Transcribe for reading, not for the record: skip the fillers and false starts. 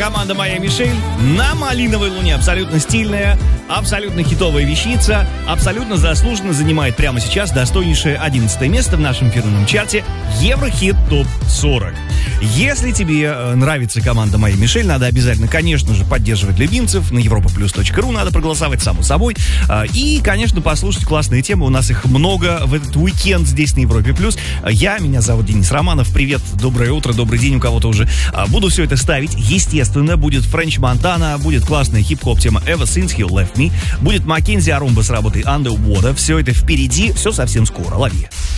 команда «Моя Мишель» на малиновой луне. Абсолютно стильная, абсолютно хитовая вещица, абсолютно заслуженно занимает прямо сейчас достойнейшее 11 место в нашем фирменном чарте Еврохит ТОП-40. Если тебе нравится команда «Моя Мишель», надо обязательно, конечно же, поддерживать любимцев. На europaplus.ru надо проголосовать, само собой. И, конечно, послушать классные темы. У нас их много в этот уикенд здесь на Европе+. Меня зовут Денис Романов. Привет, доброе утро, добрый день у кого-то уже. Буду все это ставить. Естественно, будет Френч Монтана, будет классная хип-хоп тема Ever Since You Left Me, будет Маккензи Арумба с работой Underwater. Все это впереди, все совсем скоро. Лови.